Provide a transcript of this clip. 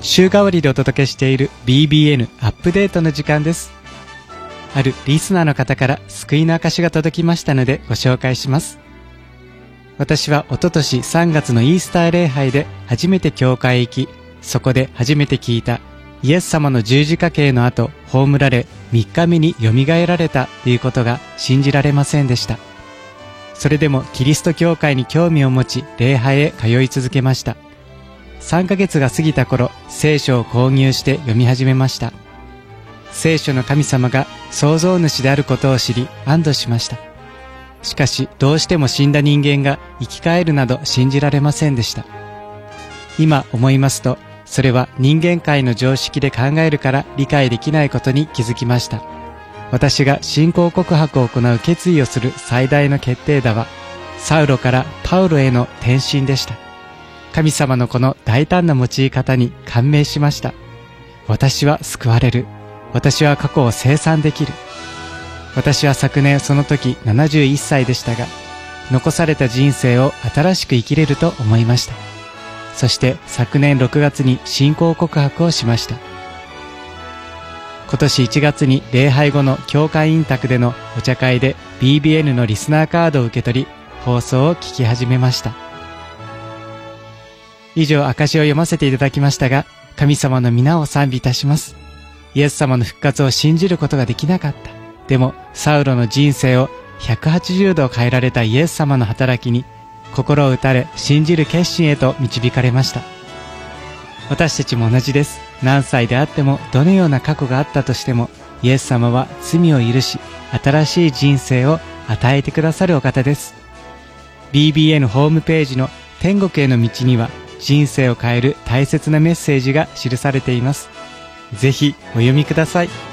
週替わりでお届けしている BBN アップデートの時間です。あるリスナーの方から救いの証が届きましたのでご紹介します。私は一昨年3月のイースター礼拝で初めて教会へ行き、そこで初めて聞いたイエス様の十字架刑の後葬られ3日目によみがえられたということが信じられませんでした。それでもキリスト教会に興味を持ち礼拝へ通い続けました。3ヶ月が過ぎた頃、聖書を購入して読み始めました。聖書の神様が創造主であることを知り安堵しました。しかしどうしても死んだ人間が生き返るなど信じられませんでした。今思いますと、それは人間界の常識で考えるから理解できないことに気づきました。私が信仰告白を行う決意をする最大の決定打は、サウロからパウロへの転身でした。神様のこの大胆な用い方に感銘しました。私は救われる。私は過去を清算できる。私は昨年その時71歳でしたが、残された人生を新しく生きれると思いました。そして昨年6月に信仰告白をしました。今年1月に礼拝後の教会員宅でのお茶会で BBN のリスナーカードを受け取り、放送を聞き始めました。以上、証を読ませていただきましたが、神様の皆を賛美いたします。イエス様の復活を信じることができなかった。でも、サウロの人生を180度変えられたイエス様の働きに、心を打たれ、信じる決心へと導かれました。私たちも同じです。何歳であっても、どのような過去があったとしても、イエス様は罪を許し、新しい人生を与えてくださるお方です。BBN ホームページの天国への道には、人生を変える大切なメッセージが記されています。ぜひお読みください。